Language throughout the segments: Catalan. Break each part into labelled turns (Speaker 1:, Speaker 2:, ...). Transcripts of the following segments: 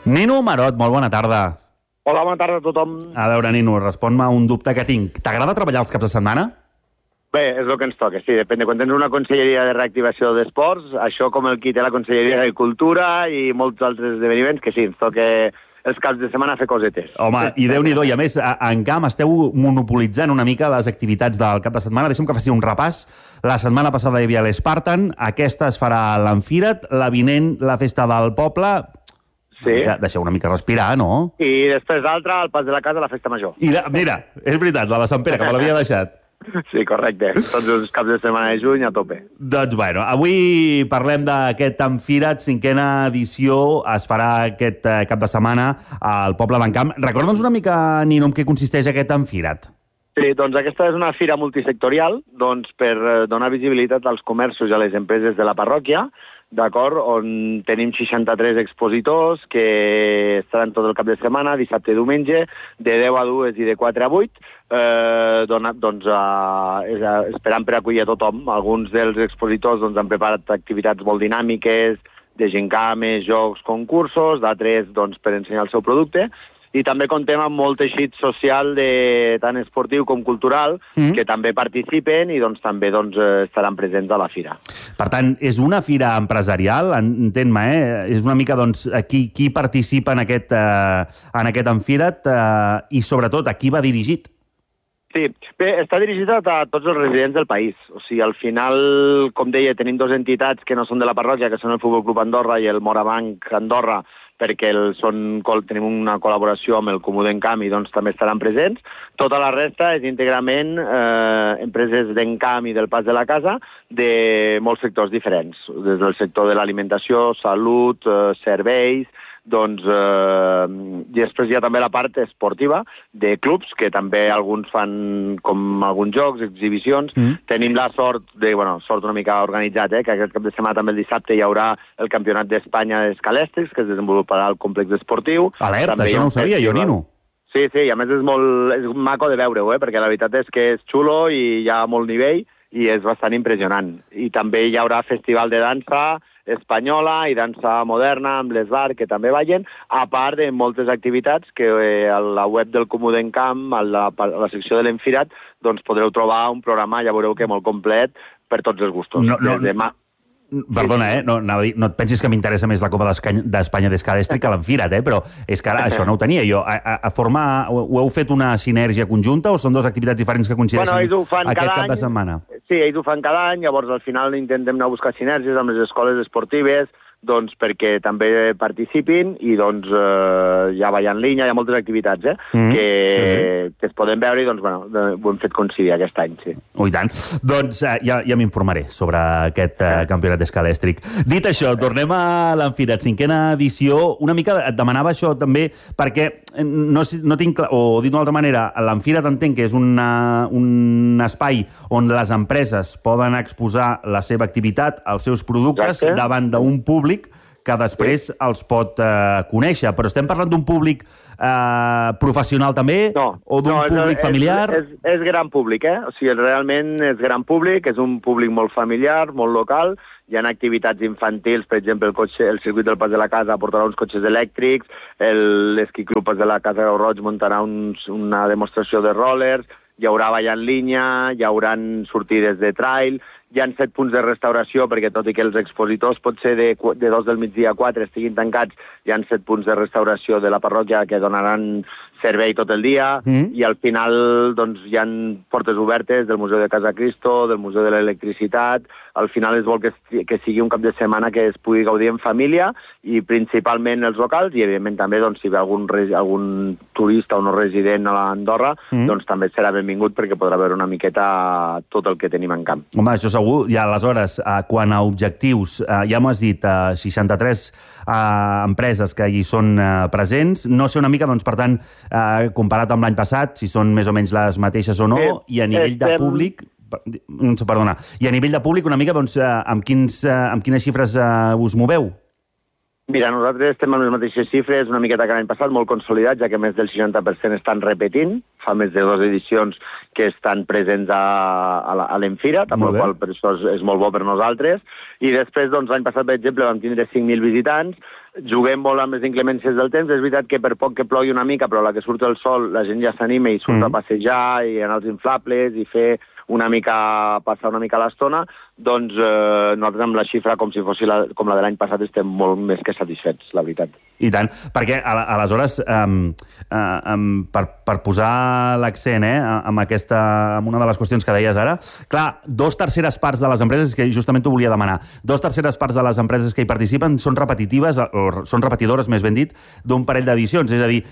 Speaker 1: Nino Marot, molt bona tarda.
Speaker 2: Hola, bona tarda a tothom.
Speaker 1: A veure, Nino, respon-me un dubte que tinc. T'agrada treballar els caps de setmana?
Speaker 2: Bé, és el que ens toca, sí, depèn de quan tens una conselleria de reactivació d'esports, això com el qui té la conselleria d'agricultura i molts altres esdeveniments, que sí, ens toca els caps de setmana fer cosetes.
Speaker 1: Home, i Déu-n'hi-do, i a més, en camp esteu monopolitzant una mica les activitats del cap de setmana. Deixa'm que faci un repàs. La setmana passada hi havia l'Spartan, aquesta es farà a l'Amfirat, la vinent, la festa del poble.
Speaker 2: Sí.
Speaker 1: Deixeu una mica respirar, no?
Speaker 2: I després l'altra, al Pas de la Casa, la festa major.
Speaker 1: I mira, és veritat, la de Sant Pere, que me l'havia deixat.
Speaker 2: Sí, correcte. Tots els caps de setmana de juny a tope.
Speaker 1: Doncs, bueno, avui parlem d'aquest Amfirat, 5a edició, es farà aquest cap de setmana al poble d'en Camp. Recorda'ns una mica, Nino, en què consisteix aquest Amfirat.
Speaker 2: Sí, doncs aquesta és una fira multisectorial per donar visibilitat als comerços i a les empreses de la parròquia, d'acord, on tenim 63 expositors que estaran tot el cap de setmana, dissabte i diumenge, de 10 a 2 i de 4 a 8, esperant per acollir a tothom. Alguns dels expositors han preparat activitats molt dinàmiques, de gincames, jocs, concursos, d'altres per ensenyar el seu producte, i també contem amb molt teixit social, tant esportiu com cultural, que també participen i també estaran presents a la fira.
Speaker 1: Per tant, és una fira empresarial, entén-me, és una mica qui participa en aquest Amfirat i, sobretot, a qui va dirigit?
Speaker 2: Sí, bé, està dirigit a tots els residents del país. O sigui, al final, com deia, tenim dues entitats que no són de la parròquia, que són el Futbol Club Andorra i el Morabanc Andorra, perquè tenim una col·laboració amb el Comú d'Encamp i també estaran presents. Tota la resta és íntegrament empreses d'Encamp i del Pas de la Casa de molts sectors diferents, des del sector de l'alimentació, salut, serveis, i després hi ha també la part esportiva de clubs, que també alguns fan com alguns jocs, exhibicions. Tenim la sort una mica organitzat, que aquest cap de setmana també el dissabte hi haurà el Campionat d'Espanya d'escalèstrics, que es desenvoluparà al complex esportiu.
Speaker 1: Alerta, també això no ho sabia jo, Nino.
Speaker 2: Sí, i a més és maco de veure-ho, perquè la veritat és que és xulo i hi ha molt nivell i és bastant impressionant. I també hi haurà festival de dansa espanyola i dansa moderna amb l'Esbar, que també ballen, a part de moltes activitats que a la web del Comú d'Encamp, a la secció de l'Enfirat, podreu trobar un programa, ja veureu que molt complet, per tots els gustos.
Speaker 1: Perdona, no et pensis que m'interessa més la Copa d'Espanya d'escalèstric que l'Amfirat, però és que ara això no ho tenia jo. Ho heu fet una sinergia conjunta o són dues activitats diferents que coincideixen aquest cap de setmana?
Speaker 2: Sí, ells ho fan cada any, llavors al final intentem anar a buscar sinergies amb les escoles esportives, perquè també participin i ja va en línia, hi ha moltes activitats que es poden veure i ho hem fet coincidir aquest any, sí.
Speaker 1: I tant. Doncs ja m'informaré sobre aquest campionat d'escalèstric. Dit això, tornem a l'Amfirat, 5a edició. Una mica et demanava això també perquè no tinc clar, o dit d'una altra manera, l'Amfirat entenc que és un espai on les empreses poden exposar la seva activitat, els seus productes, davant d'un públic que després els pot conèixer. Però estem parlant d'un públic professional també? O d'un públic familiar?
Speaker 2: És gran públic, O sigui, realment és gran públic, és un públic molt familiar, molt local. Hi ha activitats infantils, per exemple, el circuit del Pas de la Casa portarà uns cotxes elèctrics, l'Esquí Club Pas de la Casa Grau Roig muntarà una demostració de rollers, hi haurà ball en línia, hi haurà sortides de trail, hi ha 7 punts de restauració, perquè tot i que els expositors potser de 2 del migdia a 4 estiguin tancats, hi ha 7 punts de restauració de la parròquia que donaran servei tot el dia, i al final hi ha portes obertes del Museu de Casa Cristo, del Museu de l'Electricitat. Al final es vol que sigui un cap de setmana que es pugui gaudir en família i principalment els locals, i evidentment també si ve algun turista o no resident a Andorra, també serà benvingut perquè podrà veure una miqueta tot el que tenim en camp.
Speaker 1: Home, això segur. I aleshores, quan a objectius, ja m'ho has dit, 63 empreses que hi són presents, no sé una mica, per tant, comparat amb l'any passat, si són més o menys les mateixes o no, i a nivell de públic... Perdona. I a nivell de públic, una mica, amb quines xifres us moveu?
Speaker 2: Mira, nosaltres estem amb les mateixes xifres, una miqueta que l'any passat, molt consolidats, ja que més del 60% estan repetint. Fa més de 2 edicions que estan presents a l'Enfira, amb la qual per això és molt bo per nosaltres. I després, doncs, l'any passat, per exemple, vam tindre 5.000 visitants, juguem molt amb les inclemències del temps. És veritat que per poc que plogui una mica, però a la que surt el sol, la gent ja s'anima i surt a passejar i anar als inflables i fer passar una mica l'estona, doncs nosaltres amb la xifra com si fos com la de l'any passat estem molt més que satisfets, la veritat.
Speaker 1: I tant, perquè aleshores, per posar l'accent amb una de les qüestions que deies ara, clar, 2/3 parts de les empreses, que justament t'ho volia demanar, 2/3 parts de les empreses que hi participen són repetitives, o són repetidores, més ben dit, d'un parell d'edicions. És a dir,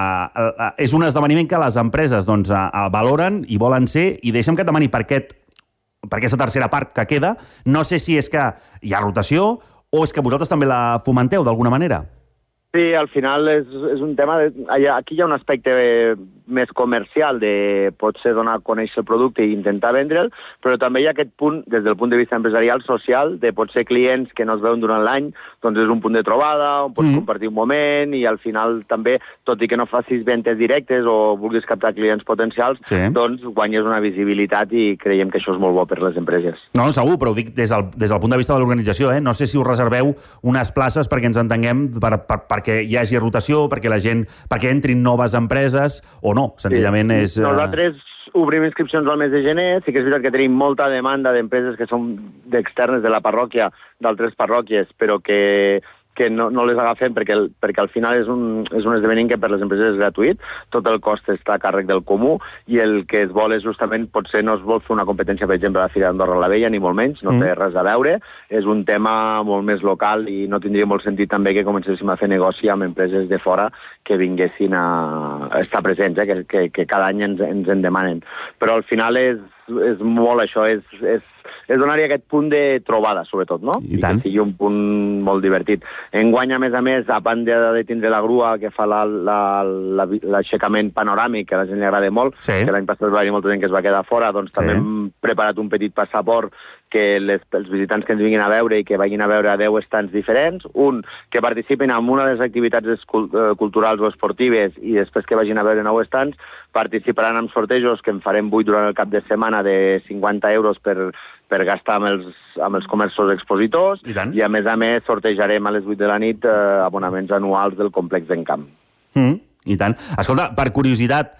Speaker 1: és un esdeveniment que les empreses valoren i volen ser, i deixa'm que et demani per aquesta tercera part que queda, no sé si és que hi ha rotació o és que vosaltres també la fomenteu d'alguna manera.
Speaker 2: Sí, al final és un tema... Aquí hi ha un aspecte més comercial de potser donar a conèixer el producte i intentar vendre'l, però també hi ha aquest punt, des del punt de vista empresarial, social, de potser clients que no es veuen durant l'any, doncs és un punt de trobada, on pots compartir un moment i al final també, tot i que no facis ventes directes o vulguis captar clients potencials, doncs guanyes una visibilitat i creiem que això és molt bo per les empreses.
Speaker 1: No, segur, però ho dic des del punt de vista de l'organització. No sé si us reserveu unes places perquè ens entenguem, perquè hi hagi rotació, perquè entrin noves empreses, o no, senzillament és...
Speaker 2: Nosaltres obrim inscripcions al mes de gener, sí que és veritat que tenim molta demanda d'empreses que són externes de la parròquia, d'altres parròquies, però que no les agafem perquè al final és un esdeveniment que per les empreses és gratuït, tot el cost està a càrrec del comú i el que es vol és justament, potser no es vol fer una competència, per exemple, a la Fira d'Andorra la Vella, ni molt menys, no té res a veure, és un tema molt més local i no tindria molt sentit també que comencéssim a fer negoci amb empreses de fora que vinguessin a estar presents, que cada any ens en demanen. Però al final és molt això, és donar-hi aquest punt de trobada, sobretot, no? I que sigui un punt molt divertit. Enguany, a més, a banda de tindre la grua que fa l'aixecament panoràmic, que a la gent li agrada molt, que l'any passat va haver molta gent que es va quedar fora, doncs també hem preparat un petit passaport que els visitants que ens vinguin a veure i que vagin a veure 10 estants diferents, un, que participin en una de les activitats culturals o esportives i després que vagin a veure 9 estants, participaran en sortejos que en farem 8 durant el cap de setmana de 50 euros per gastar amb els comerços expositors i a més sortejarem a les 8 de la nit abonaments anuals del complex d'Encamp.
Speaker 1: I tant. Escolta, per curiositat,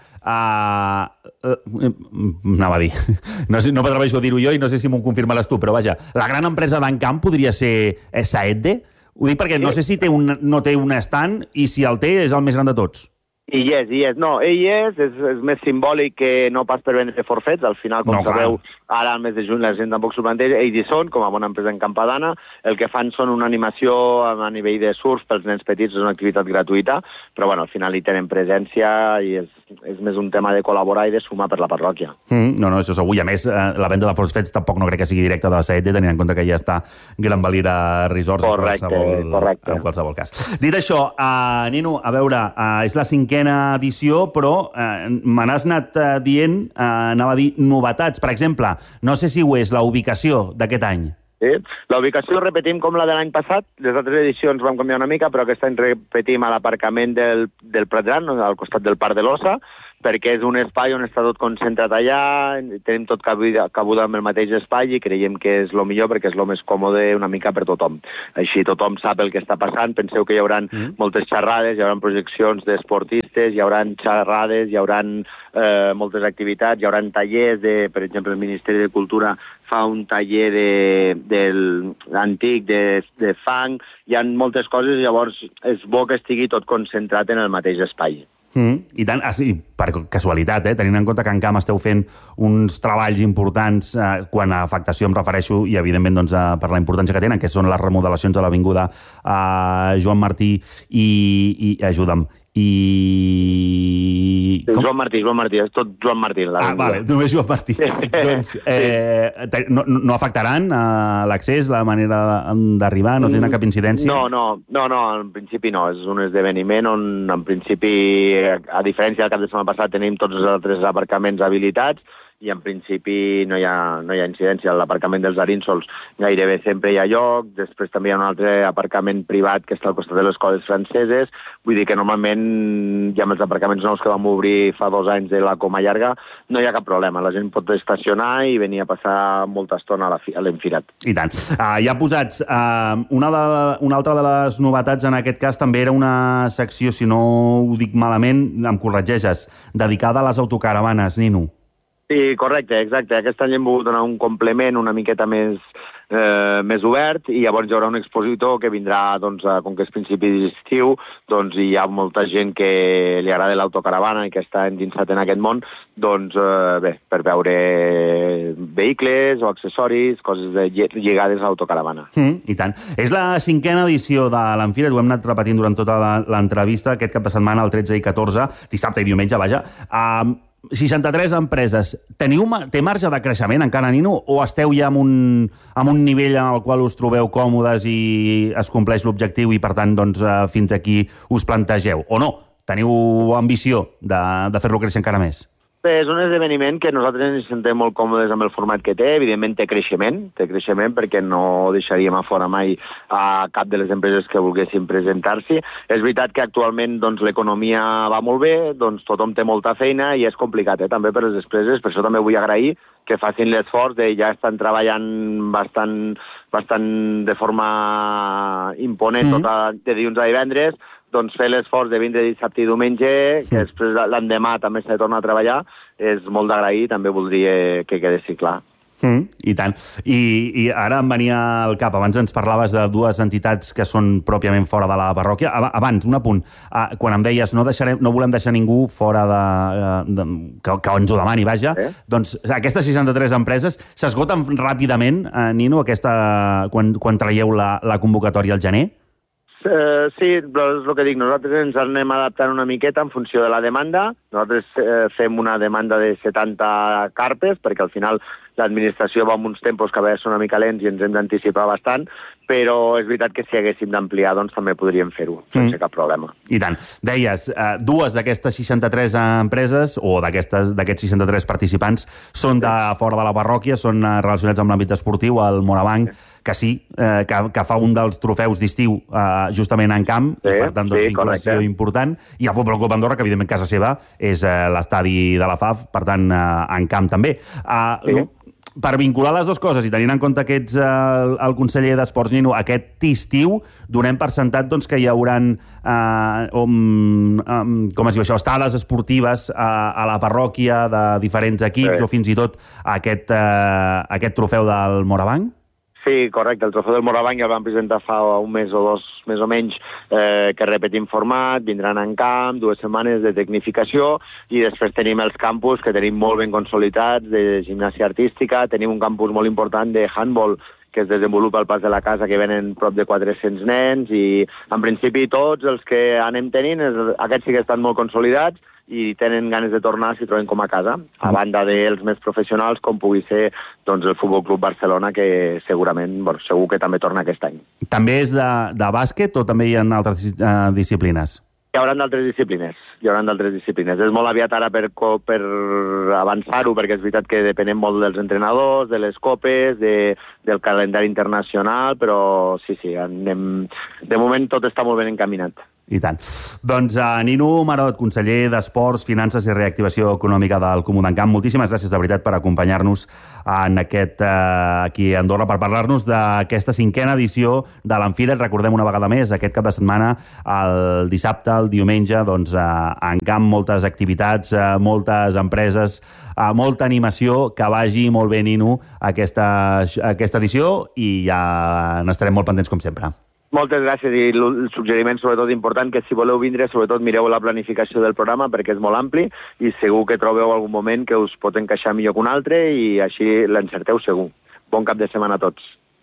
Speaker 1: anava a dir, no m'atreveixo a dir-ho jo i no sé si m'ho confirmaràs tu, però vaja, la gran empresa d'Encamp podria ser Saedde? Ho dic perquè no sé si no té un estand i si el té és el més gran de tots.
Speaker 2: I és. No, és més simbòlic que no pas per vendre forfets. Al final, com sabeu, ara al mes de juny la gent tampoc s'ho planteja. Ells hi són, com a bona empresa encampadana. El que fan són una animació a nivell de surf pels nens petits, és una activitat gratuïta, però bueno, al final hi tenen presència i és més un tema de col·laborar i de sumar per la parròquia.
Speaker 1: No, això segur. I a més, la venda de forfets tampoc no crec que sigui directa de la Saedde, tenint en compte que ja està Gran Valira Resorts en qualsevol cas. Dit això, Nino, a veure, és la 5ª edició, però me n'has anat dient, anava a dir, novetats. Per exemple, no sé si ho és la ubicació d'aquest any.
Speaker 2: Sí. La ubicació repetim com la de l'any passat. Les altres edicions vam canviar una mica, però aquest any repetim a l'aparcament del Prat Gran, al costat del Parc de l'Ossa, perquè és un espai on està tot concentrat allà, tenim tot cabuda en el mateix espai i creiem que és el millor perquè és el més còmode una mica per tothom. Així tothom sap el que està passant, penseu que hi haurà moltes xerrades, hi haurà projeccions d'esportistes, hi haurà xerrades, hi haurà moltes activitats, hi haurà tallers, per exemple, el Ministeri de Cultura fa un taller antic de fang, hi ha moltes coses, llavors és bo que estigui tot concentrat en el mateix espai.
Speaker 1: I tant, per casualitat, tenint en compte que en Camp esteu fent uns treballs importants, quan a afectació em refereixo, i evidentment per la importància que tenen, que són les remodelacions de l'avinguda Joan Martí i ajuda'm,
Speaker 2: Joan Martí, és tot Joan Martí.
Speaker 1: Vale, només Joan Martí. Doncs, no afectaran l'accés, la manera d'arribar? No tenen cap incidència?
Speaker 2: No, en principi no. És un esdeveniment on, en principi, a diferència del cap de setmana passat, tenim tots els altres aparcaments habilitats i en principi no hi ha incidència. A l'aparcament dels Arínsols gairebé sempre hi ha lloc, després també hi ha un altre aparcament privat que està al costat de les escoles franceses, vull dir que normalment ja amb els aparcaments nous que vam obrir fa 2 anys de la Coma Llarga no hi ha cap problema, la gent pot estacionar i venir a passar molta estona a l'Enfirat.
Speaker 1: I tant. Ja posats, una altra de les novetats en aquest cas també era una secció, si no ho dic malament, em corregeixes, dedicada a les autocaravanes, Nino.
Speaker 2: Sí, correcte, exacte. Aquest any hem volgut donar un complement una miqueta més obert i llavors hi haurà un expositor que vindrà, doncs, com que és principi d'estiu, doncs hi ha molta gent que li agrada l'autocaravana i que està endinsat en aquest món, doncs bé, per veure vehicles o accessoris, coses lligades a l'autocaravana.
Speaker 1: I tant. És la 5a edició de l'Enfirat, ho hem anat repetint durant tota l'entrevista, aquest cap de setmana, el 13 i 14, dissabte i diumenge, vaja. 63 empreses. Té marge de creixement encara, Nino, o esteu ja en un nivell en el qual us trobeu còmodes i es compleix l'objectiu i, per tant, doncs, fins aquí us plantegeu? O no? Teniu ambició de fer-lo créixer encara més?
Speaker 2: Bé, és un esdeveniment que nosaltres ens sentem molt còmodes amb el format que té. Evidentment té creixement perquè no deixaríem a fora mai a cap de les empreses que volguessin presentar-s'hi. És veritat que actualment doncs, l'economia va molt bé, doncs tothom té molta feina i és complicat també per les empreses. Per això també vull agrair que facin l'esforç de ja estan treballant bastant de forma imponent de dilluns a divendres, doncs fer l'esforç de vindre dissabte i diumenge, que després l'endemà també s'ha de tornar a treballar, és molt d'agrair, també voldria que quedessi clar.
Speaker 1: I tant. I ara em venia al cap, abans ens parlaves de 2 entitats que són pròpiament fora de la parròquia. Abans, un apunt, quan em deies no volem deixar ningú fora que ens ho demani, vaja, doncs aquestes 63 empreses s'esgoten ràpidament, Nino, quan traieu la convocatòria al gener?
Speaker 2: Sí, però és el que dic, nosaltres ens anem adaptant una miqueta en funció de la demanda. Nosaltres fem una demanda de 70 carpes, perquè al final l'administració va amb uns tempos que a vegades són una mica lents i ens hem d'anticipar bastant, però és veritat que si haguéssim d'ampliar doncs també podríem fer-ho, sense cap problema.
Speaker 1: I tant. Deies, 2 d'aquestes 63 empreses, o d'aquests 63 participants, són de fora de la parròquia, són relacionats amb l'àmbit esportiu, el Morabanc, que sí, que fa un dels trofeus d'estiu justament en camp, i per tant, doncs, vinculació important, i el Futbol Club Andorra, que evidentment casa seva és l'estadi de la FAF, per tant, en camp també. Per vincular les dues coses i tenint en compte que ets el conseller d'Esports, Nino, aquest estiu donem per sentat doncs, que hi haurà com es diu això, estades esportives a la parròquia de diferents equips o fins i tot aquest trofeu del Morabanc?
Speaker 2: Sí, correcte. El trofeu del Morabanc ja el vam presentar fa un mes o 2, més o menys, que repetim format, vindran en camp, 2 setmanes de tecnificació, i després tenim els campus que tenim molt ben consolidats de gimnàsia artística, tenim un campus molt important de handball que es desenvolupa al Pas de la Casa, que venen prop de 400 nens, i en principi tots els que anem tenint, aquests sí que estan molt consolidats, i tenen ganes de tornar si troben com a casa, a banda dels més professionals, com pugui ser doncs, el Futbol Club Barcelona, que segurament, segur que també torna aquest any. També és de bàsquet o també hi ha altres disciplines? Hi haurà d'altres disciplines. És molt aviat ara per avançar-ho, perquè és veritat que depenem molt dels entrenadors, de les copes, del calendari internacional, però sí, de moment tot està molt ben encaminat. I tant. Doncs Nino Marot, conseller d'Esports, Finances i Reactivació Econòmica del Comú d'Encamp, moltíssimes gràcies de veritat per acompanyar-nos aquí a Andorra, per parlar-nos d'aquesta 5a edició de l'Enfirat. Recordem una vegada més, aquest cap de setmana, el dissabte, el diumenge, doncs en camp, moltes activitats, moltes empreses, molta animació. Que vagi molt bé, Nino, aquesta edició, i ja n'estarem molt pendents com sempre. Moltes gràcies, i el suggeriment sobretot important, que si voleu vindre, sobretot mireu la planificació del programa, perquè és molt ampli i segur que trobeu algun moment que us pot encaixar millor que un altre i així l'encerteu segur. Bon cap de setmana a tots.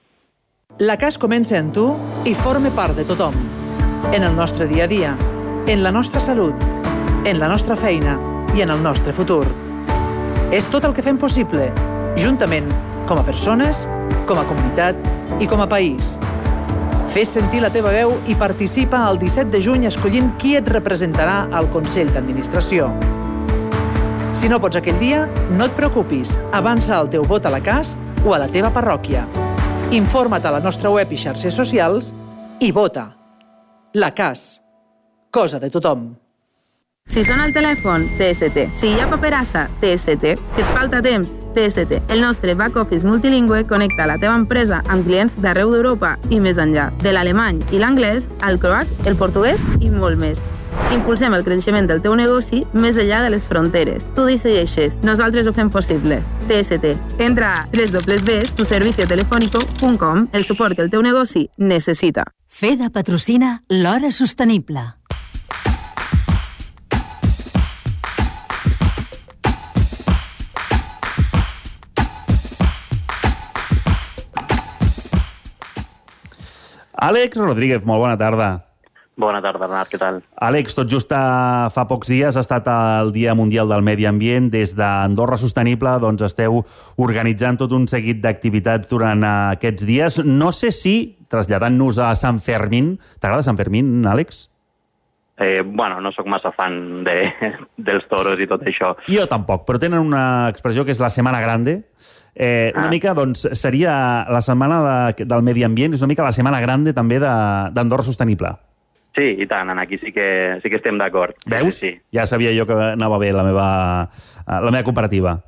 Speaker 3: La CAS comença en tu i forma part de tothom. En el nostre dia a dia, en la nostra salut, en la nostra feina i en el nostre futur. És tot el que fem possible, juntament, com a persones, com a comunitat i com a país. Fes sentir la teva veu i participa el 17 de juny escollint qui et representarà al Consell d'Administració. Si no pots aquell dia, no et preocupis. Avança el teu vot a la CAS o a la teva parròquia. Informa't a la nostra web i xarxes socials i vota. La CAS. Cosa de tothom.
Speaker 4: Si sona el telèfon, TST. Si hi ha paperassa, TST. Si et falta temps, TST. El nostre back office multilingüe connecta la teva empresa amb clients d'arreu d'Europa i més enllà. De l'alemany i l'anglès, al croat, el portuguès i molt més. Impulsem el creixement del teu negoci més enllà de les fronteres. Tu decideixes, nosaltres ho fem possible. TST. Entra a www.tuserviciotelefónico.com, el suport que el teu negoci necessita.
Speaker 5: FEDA patrocina l'Hora Sostenible.
Speaker 1: Àlex Rodríguez, molt bona tarda.
Speaker 2: Bona tarda, Bernat, què tal?
Speaker 1: Àlex, tot just fa pocs dies ha estat el Dia Mundial del Medi Ambient. Des d'Andorra Sostenible doncs, esteu organitzant tot un seguit d'activitats durant aquests dies. No sé si, traslladant-nos a Sant Fermín... T'agrada Sant Fermín, Àlex?
Speaker 2: Bueno, no sóc massa fan dels toros i tot això.
Speaker 1: Jo tampoc, però tenen una expressió que és la Setmana Grande. Una mica, doncs, seria la Setmana del Medi Ambient, és una mica la Setmana Grande també d'Andorra Sostenible.
Speaker 2: Sí, i tant, aquí sí que estem d'acord.
Speaker 1: Veus?
Speaker 2: Sí.
Speaker 1: Ja sabia jo que anava bé la meva comparativa.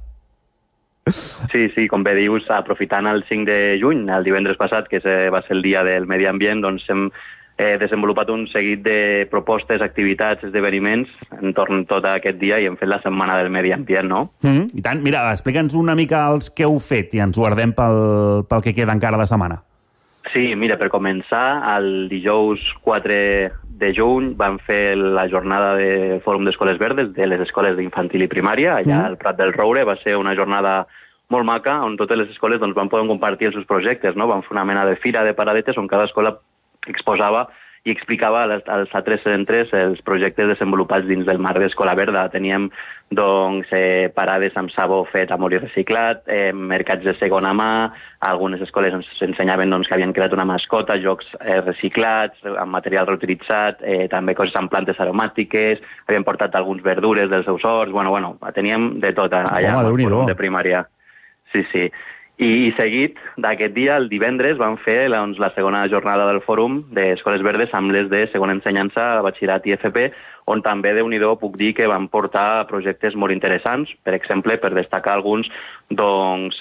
Speaker 2: Sí, com bé dius, aprofitant el 5 de juny, el divendres passat, que va ser el dia del Medi Ambient, doncs hem desenvolupat un seguit de propostes, activitats, esdeveniments entorn tot aquest dia i hem fet la Setmana del Medi Ambient, no?
Speaker 1: I tant. Mira, explica'ns una mica els que heu fet i ens guardem pel que queda encara de setmana.
Speaker 2: Sí, mira, per començar, el dijous 4 de juny vam fer la jornada de Fòrum d'Escoles Verdes de les escoles d'infantil i primària, allà al Prat del Roure. Va ser una jornada molt maca, on totes les escoles doncs, van poder compartir els seus projectes, no? Vam fer una mena de fira de paradetes on cada escola exposava i explicava als altres centres els projectes desenvolupats dins del marc d'Escola Verda. Teníem doncs, parades amb sabó fet amb oli reciclat, mercats de segona mà, algunes escoles ens ensenyaven doncs, que havien creat una mascota, jocs reciclats, amb material reutilitzat, també coses amb plantes aromàtiques, havien portat alguns verdures dels seus horts, bueno, teníem de tot allà al Fòrum de primària. Sí. I seguit d'aquest dia, el divendres, vam fer la segona jornada del Fòrum d'Escoles Verdes amb les de segona ensenyança, batxillerat i FP, on també, Déu-n'hi-do, puc dir que van portar projectes molt interessants. Per exemple, per destacar alguns, doncs,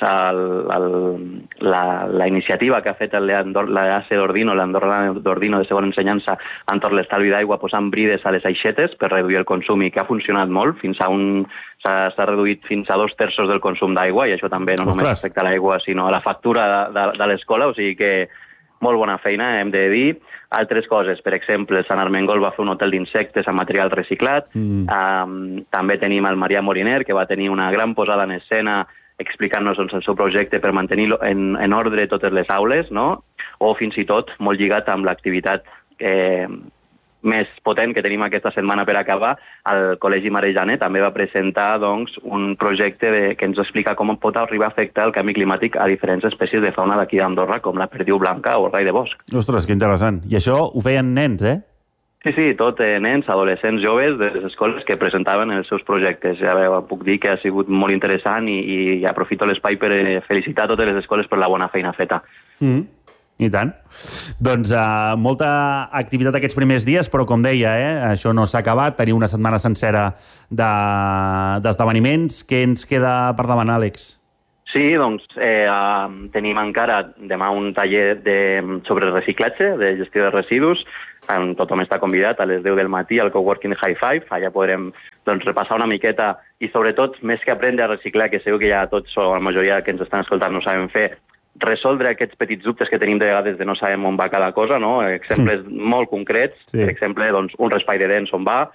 Speaker 2: la iniciativa que ha fet l'ACE d'Ordino, l'Andorra d'Ordino de segona ensenyança, entorn l'estalvi d'aigua, posant brides a les aixetes per reduir el consum i que ha funcionat molt. S'ha reduït fins a 2/3 del consum d'aigua i això també no només afecta l'aigua, sinó a la factura de l'escola, o sigui que molt bona feina, hem de dir. Altres coses, per exemple, Sant Armengol va fer un hotel d'insectes amb material reciclat. També tenim el Marià Moriner, que va tenir una gran posada en escena explicant-nos el seu projecte per mantenir en ordre totes les aules, no? O fins i tot, molt lligat amb l'activitat més potent que tenim aquesta setmana per acabar, el Col·legi Marejaner també va presentar doncs, un projecte que ens explica com pot arribar a afectar el canvi climàtic a diferents espècies de fauna d'aquí d'Andorra, com la perdiu blanca o el rai de bosc.
Speaker 1: Ostres, que interessant. I això ho feien nens, eh?
Speaker 2: Sí, tot nens, adolescents, joves de les escoles que presentaven els seus projectes. Ja puc dir que ha sigut molt interessant i aprofito l'espai per felicitar totes les escoles per la bona feina feta.
Speaker 1: I tant. Doncs molta activitat aquests primers dies, però com deia, això no s'ha acabat. Teniu una setmana sencera d'esdeveniments. Què ens queda per demanar, Àlex?
Speaker 2: Sí, doncs tenim encara demà un taller sobre reciclatge, de gestió de residus. Tothom està convidat a les 10 del matí al Coworking High Five. Allà podrem repassar una miqueta i, sobretot, més que aprendre a reciclar, que segur que ja tots o la majoria que ens estan escoltant no saben fer, resoldre aquests petits dubtes que tenim de vegades de no sabem on va cada cosa, no? Exemples molt concrets, per exemple, doncs, un raspall de dents on va,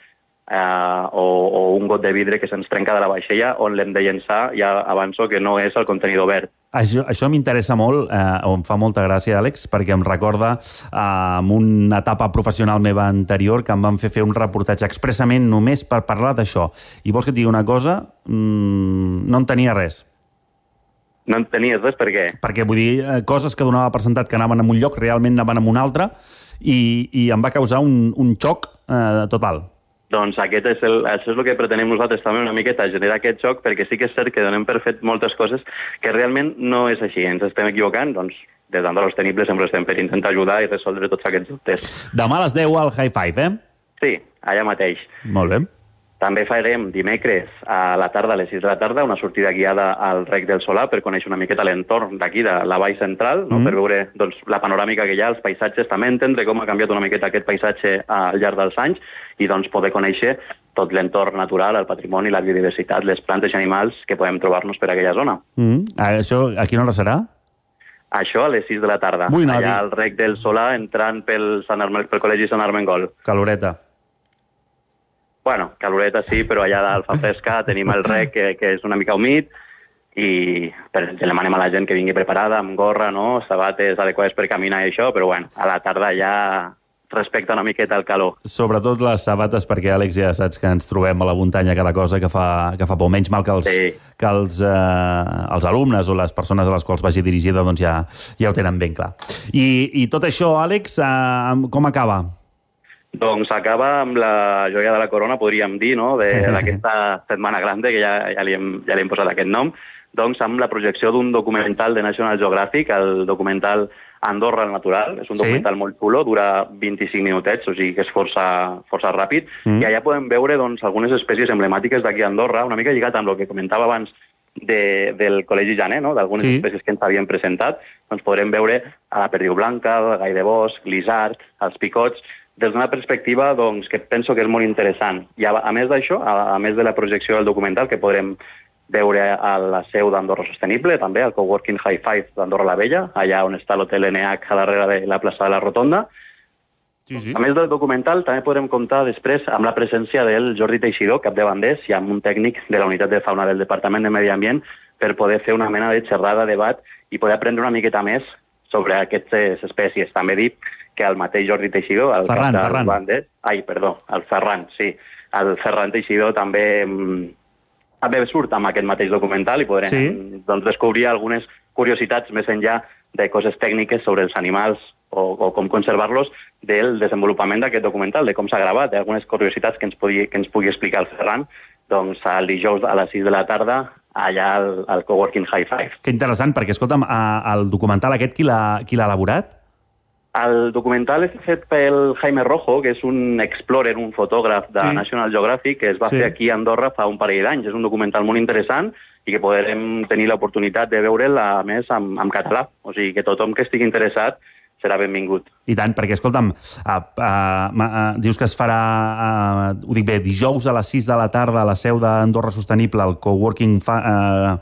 Speaker 2: o un got de vidre que se'ns trenca de la vaixella on l'hem de llençar, ja avanço que no és el contenidor verd.
Speaker 1: Això m'interessa molt, em fa molta gràcia, Àlex, perquè em recorda en una etapa professional meva anterior que em van fer un reportatge expressament només per parlar d'això. I vols que et digui una cosa? No en tenia res.
Speaker 2: No en tenies res, per què?
Speaker 1: Perquè, vull dir, coses que donava per sentat que anaven a un lloc, realment anaven a un altre, i em va causar un xoc total.
Speaker 6: Doncs això és el que pretenem nosaltres també una miqueta, generar aquest xoc, perquè sí que és cert que donem per fet moltes coses que realment no és així, ens estem equivocant, doncs des d'Andorra Sostenible sempre estem per intentar ajudar i resoldre tots aquests dubtes.
Speaker 1: Demà a les 10 al High Five,
Speaker 6: Sí, allà mateix.
Speaker 1: Molt bé.
Speaker 6: També farem dimecres a la tarda, a les 6 de la tarda, una sortida guiada al Rec del Solà per conèixer una miqueta l'entorn d'aquí, de la vall central, no? Per veure doncs, la panoràmica que hi ha, els paisatges, també entendre com ha canviat una miqueta aquest paisatge al llarg dels anys i doncs, poder conèixer tot l'entorn natural, el patrimoni, la biodiversitat, les plantes i animals que podem trobar-nos per aquella zona.
Speaker 1: Això a quina hora serà?
Speaker 6: Això a les 6 de la tarda, allà al Rec del Solà, entrant pel Col·legi Sant Armengol.
Speaker 1: Caloreta.
Speaker 6: Bueno, caloreta sí, però allà dalt fa fresca, tenim el rec que és una mica humit i demanem a la gent que vingui preparada, amb gorra, no? Sabates adequades per caminar i això, però bueno, a la tarda ja respecta una miqueta el calor.
Speaker 1: Sobretot les sabates, perquè, Àlex, ja saps que ens trobem a la muntanya cada cosa que fa por. Menys mal que els alumnes o les persones a les quals vagi dirigida doncs ja ho tenen ben clar. I tot això, Àlex, com acaba?
Speaker 6: Doncs acaba amb la joia de la corona, podríem dir, no?, d'aquesta Setmana Grande, que ja li hem posat aquest nom, doncs amb la projecció d'un documental de National Geographic, el documental Andorra al natural. És un documental molt xulo, dura 25 minutets, o sigui que és força ràpid, i allà podem veure doncs, algunes espècies emblemàtiques d'aquí a Andorra, una mica lligat amb el que comentava abans del Col·legi Janer, no?, d'algunes espècies que ens havien presentat. Doncs podrem veure a la perdiu blanca, el gai de bosc, l'isard, els picots, des d'una perspectiva doncs, que penso que és molt interessant. I a més d'això, a més de la projecció del documental, que podrem veure a la seu d'Andorra Sostenible, també al Coworking High Five d'Andorra la Vella, allà on està l'hotel NH a darrere de la plaça de la Rotonda. A més del documental, també podrem comptar després amb la presència del Jordi Teixidor, cap de banders, i amb un tècnic de la Unitat de Fauna del Departament de Medi Ambient per poder fer una mena de xerrada, debat i poder aprendre una miqueta més sobre aquestes espècies. També dir que el mateix Jordi Teixidor, el
Speaker 1: Ferran
Speaker 6: Teixidor també surt amb aquest mateix documental i podrem descobrir algunes curiositats més enllà de coses tècniques sobre els animals o com conservar-los del desenvolupament d'aquest documental, de com s'ha gravat, algunes curiositats que ens pugui explicar el Ferran, doncs el dijous a les 6 de la tarda allà al Coworking High Five.
Speaker 1: Que interessant, perquè, escolta'm, el documental aquest qui l'ha elaborat?
Speaker 6: El documental és fet pel Jaime Rojo, que és un explorer, un fotògraf de National Geographic, que es va fer aquí a Andorra fa un parell d'anys. És un documental molt interessant i que podrem tenir l'oportunitat de veure'l, a més, en català. O sigui, que tothom que estigui interessat serà benvingut.
Speaker 1: I tant, perquè, escolta'm, dius que es farà, ho dic bé, dijous a les 6 de la tarda a la seu d'Andorra Sostenible, el Coworking ara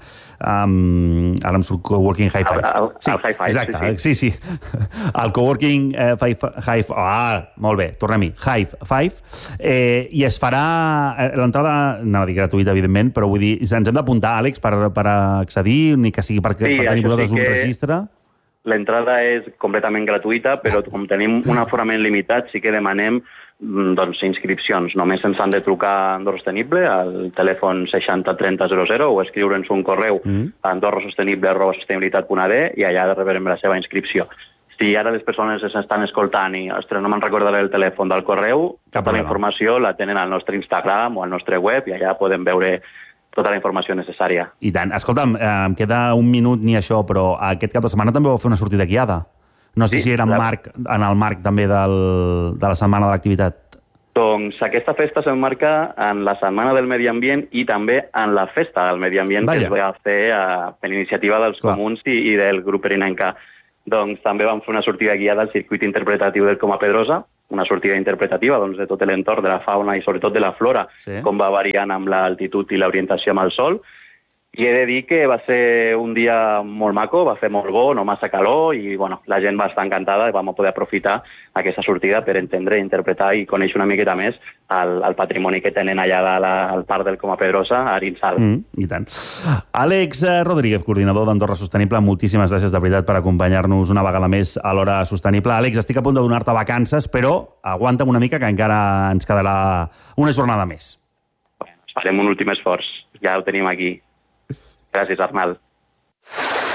Speaker 1: em surt Coworking High Five.
Speaker 6: El High Five,
Speaker 1: exacte, sí. El Coworking High... molt bé, tornem-hi. High Five. I es farà... L'entrada, no dic gratuïta, evidentment, però vull dir, ens hem d'apuntar, Àlex, per accedir, ni que sigui per tenir vosaltres un registre?
Speaker 6: L'entrada és completament gratuïta, però com tenim un aforament limitat, sí que demanem inscripcions. Només ens han de trucar a Andorra Sostenible al telèfon 60 30 00 o escriure'ns un correu a andorrasostenible@sostenibilitat.ad i allà rebrem la seva inscripció. Si ara les persones s'estan escoltant i, ostres, no me'n recordaré el telèfon del correu, tota la informació la tenen al nostre Instagram o al nostre web i allà podem veure tota la informació necessària.
Speaker 1: I tant. Escolta'm, em queda un minut ni això, però aquest cap de setmana també vau fer una sortida guiada. No sé si era en el marc també de la Setmana de l'Activitat.
Speaker 6: Doncs aquesta festa s'emmarca en la Setmana del Medi Ambient i també en la Festa del Medi Ambient que es va fer per iniciativa dels comuns i del grup Perinenca. Doncs també vam fer una sortida guiada al circuit interpretatiu del Coma Pedrosa, una sortida interpretativa de tot l'entorn de la fauna i sobretot de la flora, com va variant amb l'altitud i l'orientació amb el sol. I he de dir que va ser un dia molt maco, va fer molt bo, no massa calor, i la gent va estar encantada i vam poder aprofitar aquesta sortida per entendre, interpretar i conèixer una miqueta més el patrimoni que tenen allà al parc del Coma Pedrosa, a Arinsal.
Speaker 1: I tant. Àlex Rodríguez, coordinador d'Andorra Sostenible, moltíssimes gràcies de veritat per acompanyar-nos una vegada més a l'Hora Sostenible. Àlex, estic a punt de donar-te vacances, però aguanta'm una mica que encara ens quedarà una jornada més.
Speaker 6: Farem un últim esforç, ja ho tenim aquí. Gràcies, Arnal.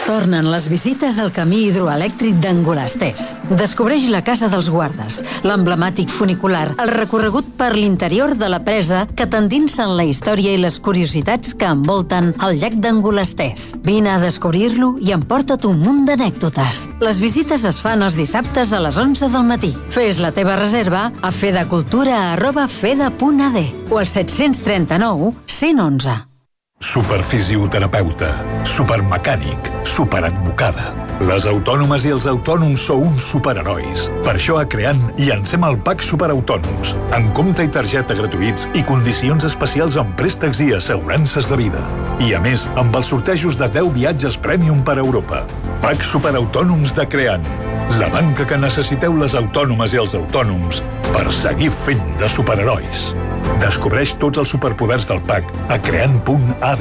Speaker 5: Tornen les visites al camí hidroelèctric d'Angolastès. Descobreix la Casa dels Guardes, l'emblemàtic funicular, el recorregut per l'interior de la presa que t'endinsa en la història i les curiositats que envolten el llac d'Angolastès. Vine a descobrir-lo i emporta't un munt d'anècdotes. Les visites es fan els dissabtes a les 11 del matí. Fes la teva reserva a fedacultura@feda.ad o al 739 111.
Speaker 7: Superfisioterapeuta, supermecànic, superadvocada. Les autònomes i els autònoms sou uns superherois. Per això a Creant llancem el PAC Superautònoms, amb compte i targeta gratuïts i condicions especials en préstecs i assegurances de vida. I a més, amb els sortejos de 10 viatges Premium per Europa. PAC Superautònoms de Creant, la banca que necessiteu les autònomes i els autònoms per seguir fent de superherois. Descobreix tots els superpoders del PAC a creant.ad.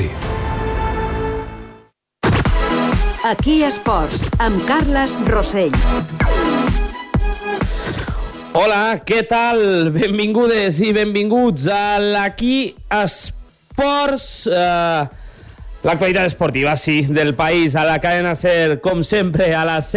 Speaker 8: Aquí Esports, amb Carles Rossell.
Speaker 9: Hola, què tal? Benvingudes i benvinguts a l'Aquí Esports, l'actualitat esportiva, sí, del país, a la cadena SER, com sempre, a la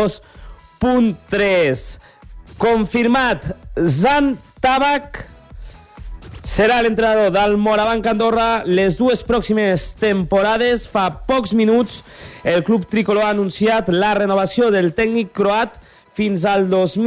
Speaker 9: 102.3. Confirmat, Jan Tabak serà l'entrenador del Morabanc Andorra les dues pròximes temporades. Fa pocs minuts el club tricolor ha anunciat la renovació del tècnic croat fins al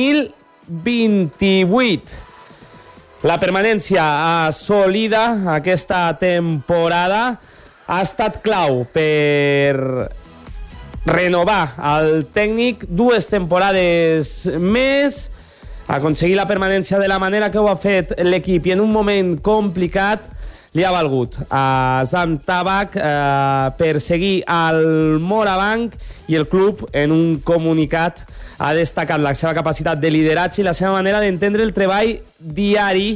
Speaker 9: 2028. La permanència assolida aquesta temporada ha estat clau per renovar el tècnic dues temporades més, aconseguir la permanència de la manera que ho ha fet l'equip i en un moment complicat li ha valgut a Jan Tabak per seguir al Morabanc, i el club en un comunicat ha destacat la seva capacitat de lideratge i la seva manera d'entendre el treball diari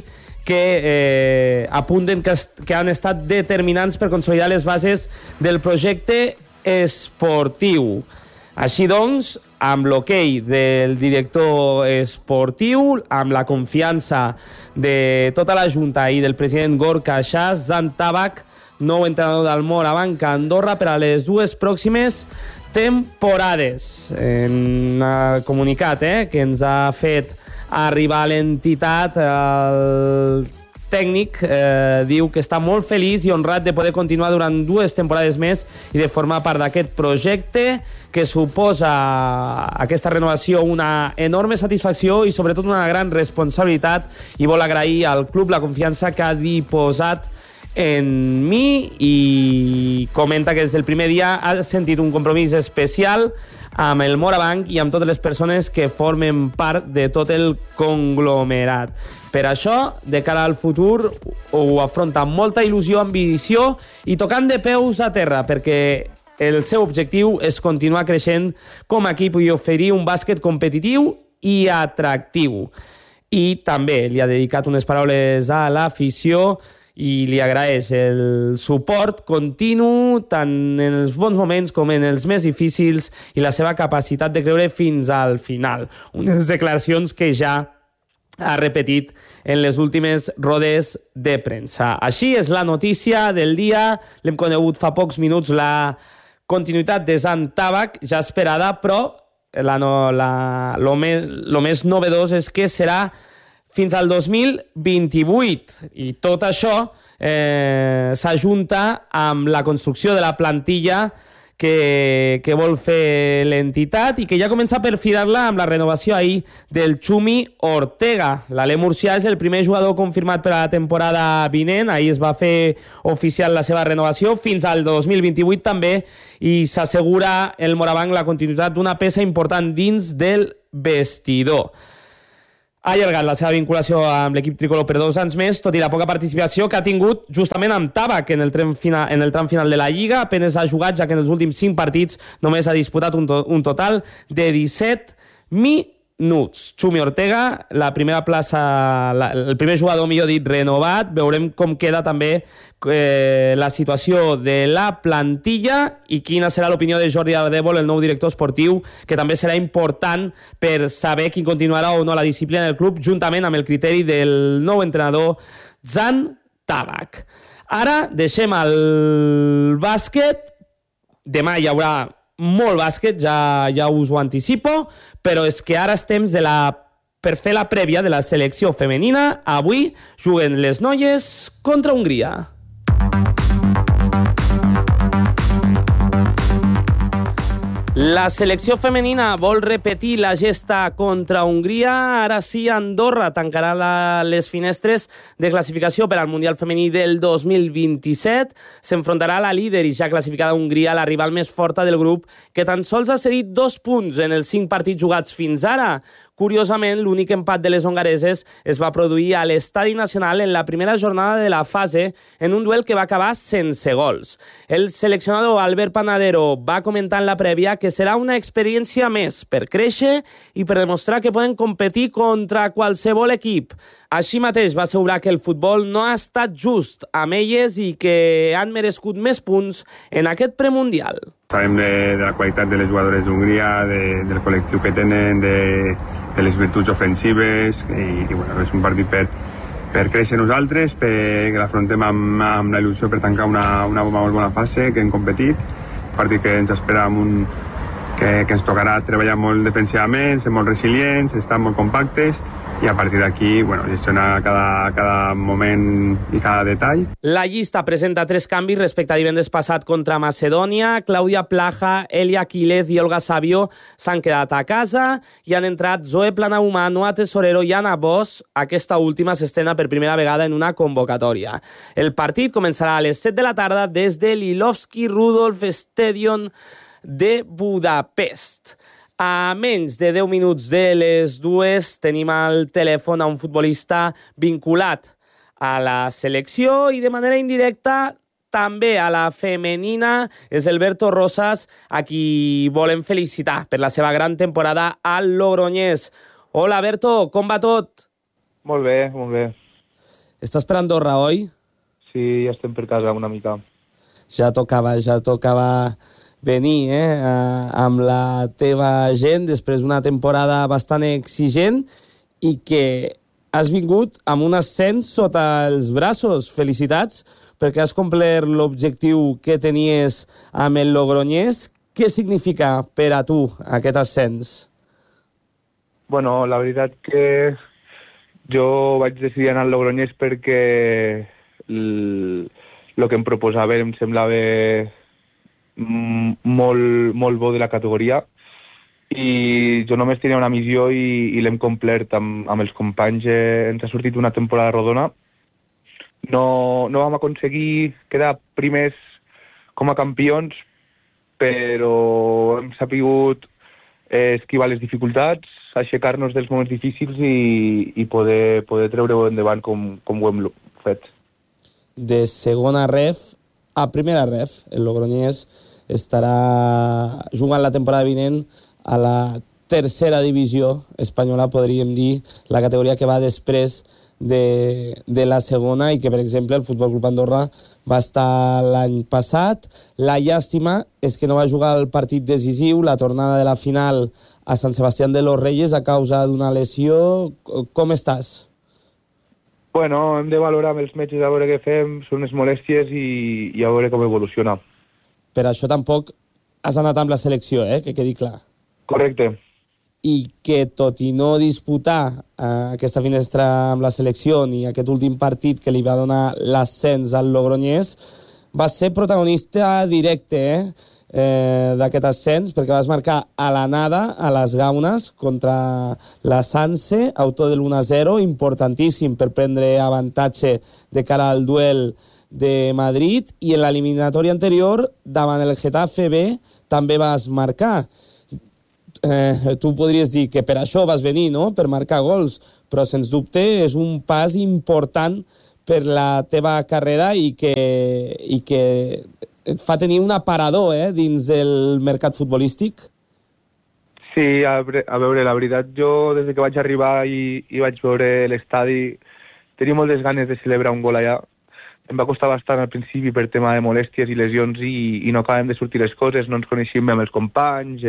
Speaker 9: que apunten que han estat determinants per consolidar les bases del projecte esportiu. Així doncs, amb l'hoquei del director esportiu, amb la confiança de tota la Junta i del president Gorka Shas, Jan Tabak, nou entrenador del Morabanc Andorra per a les dues pròximes temporades. En el comunicat que ens ha fet arribar a l'entitat, el tècnic diu que està molt feliç i honrat de poder continuar durant dues temporades més i de formar part d'aquest projecte, que suposa aquesta renovació una enorme satisfacció i sobretot una gran responsabilitat, i vol agrair al club la confiança que ha diposat en mi, i comenta que des del primer dia ha sentit un compromís especial amb el Morabanc i amb totes les persones que formen part de tot el conglomerat. Per això, de cara al futur, ho afronta amb molta il·lusió, ambició i tocant de peus a terra, perquè el seu objectiu és continuar creixent com a equip i oferir un bàsquet competitiu i atractiu. I també li ha dedicat unes paraules a l'afició i li agraeix el suport continu tant en els bons moments com en els més difícils i la seva capacitat de creure fins al final. Unes declaracions que ja ha repetit en les últimes rodes de premsa. Així és la notícia del dia. L'hem conegut fa pocs minuts, la continuïtat de Jan Tabak, ja esperada, però lo més novedós és que serà fins al 2028. I tot això s'ajunta amb la construcció de la plantilla que vol fer l'entitat i que ja comença a perfilar-la amb la renovació ahir del Chumi Ortega. L'Alé Murcià és el primer jugador confirmat per a la temporada vinent. Ahir es va fer oficial la seva renovació fins al 2028 també, i s'assegura el Morabanc la continuïtat d'una peça important dins del vestidor. Ha allargat la seva vinculació amb l'equip tricolor per 2 anys més, tot i la poca participació que ha tingut justament amb Tabak en el tram final de la Lliga. Apenes ha jugat, ja que en els últims 5 partits només ha disputat un total de 17 minuts. Chumi Ortega, la primera plaça, el primer jugador, millor dit, renovat. Veurem com queda també la situació de la plantilla i quina serà l'opinió de Jordi Ardèvol, el nou director esportiu, que també serà important per saber qui continuarà o no la disciplina del club, juntament amb el criteri del nou entrenador Jan Tabak. Ara deixem el bàsquet. Demà hi haurà molt bàsquet, ja us ho anticipo, però és que ara és temps per fer la prèvia de la selecció femenina. Avui juguen les noies contra Hongria. La selecció femenina vol repetir la gesta contra Hongria. Ara sí, Andorra tancarà les finestres de classificació per al Mundial Femení del 2027. S'enfrontarà a la líder i ja classificada Hongria, la rival més forta del grup, que tan sols ha cedit 2 punts en els 5 partits jugats fins ara. Curiosament, l'únic empat de les hongareses es va produir a l'Estadi Nacional en la primera jornada de la fase, en un duel que va acabar sense gols. El seleccionador Albert Panadero va comentar en la prèvia que serà una experiència més per créixer i per demostrar que poden competir contra qualsevol equip. Així mateix va assegurar que el futbol no ha estat just amb elles i que han merescut més punts en aquest premundial.
Speaker 10: Sabem de la qualitat de les jugadores d'Hongria, del col·lectiu que tenen, de les virtuts ofensives i bueno, és un partit per créixer nosaltres, que l'afrontem amb la il·lusió per tancar una molt bona fase, que hem competit, un partit que ens espera que ens tocarà treballar molt defensivament, ser molt resilients, estar molt compactes i a partir d'aquí, bueno, gestionar cada moment i cada detall.
Speaker 9: La llista presenta 3 canvis respecte a divendres passat contra Macedònia. Clàudia Plaja, Elia Quílez i Olga Sabio s'han quedat a casa i han entrat Zoe Planahumà, Noa Tesorero i Anna Bosch. Aquesta última s'estrena per primera vegada en una convocatòria. El partit començarà a les 7 de la tarda des de l'Ilovski Rudolf Stadion de Budapest. A menys de 10 minuts de les 2 tenim al telèfon a un futbolista vinculat a la selecció i de manera indirecta també a la femenina. És el Berto Rosas, a qui volem felicitar per la seva gran temporada al Logroñés. Hola, Berto, com va tot?
Speaker 11: Molt bé, molt bé.
Speaker 9: Estàs per Andorra, oi?
Speaker 11: Sí, ja estem per casa una mica.
Speaker 9: Ja tocava venir amb la teva gent després d'una temporada bastant exigent i que has vingut amb un ascens sota els braços. Felicitats, perquè has complert l'objectiu que tenies amb el Logroñés. Què significa per a tu aquest ascens?
Speaker 11: Bueno, la veritat que jo vaig decidir anar al Logroñés perquè el que em proposava em semblava molt bo de la categoria i jo només tenia una missió i l'hem complert amb els companys. Ens ha sortit una temporada rodona. No vam aconseguir quedar primers com a campions, però hem sapigut esquivar les dificultats, aixecar-nos dels moments difícils i poder treure-ho endavant com ho hem fet.
Speaker 9: De segona ref a primera ref, el Logroñés estarà jugant la temporada vinent a la tercera divisió espanyola, podríem dir, la categoria que va després de la segona i que, per exemple, el Futbol Club Andorra va estar l'any passat. La llàstima és que no va jugar el partit decisiu, la tornada de la final a Sant Sebastián de los Reyes a causa d'una lesió. Com estàs?
Speaker 11: Bueno, hem de valorar amb els metges a veure què fem, són unes molèsties i a veure com evoluciona.
Speaker 9: Per això tampoc has anat amb la selecció, que quedi clar.
Speaker 11: Correcte.
Speaker 9: I que tot i no disputar aquesta finestra amb la selecció ni aquest últim partit que li va donar l'ascens al Logroñés, va ser protagonista directe d'aquest ascens, perquè vas marcar a l'anada a les Gaunes contra la Sanse, autor de l'1-0, importantíssim per prendre avantatge de cara al duel de Madrid, i en l'eliminatòria anterior davant el Getafe B també vas marcar. Tu podries dir que per això vas venir, no?, per marcar gols, però sens dubte és un pas important per la teva carrera i que et fa tenir un aparador dins del mercat futbolístic?
Speaker 11: Sí, a veure, la veritat, jo des que vaig arribar i vaig veure l'estadi tenia moltes ganes de celebrar un gol allà. Em va costar bastant al principi per tema de molèsties i lesions i no acabem de sortir les coses, no ens coneixíem amb els companys,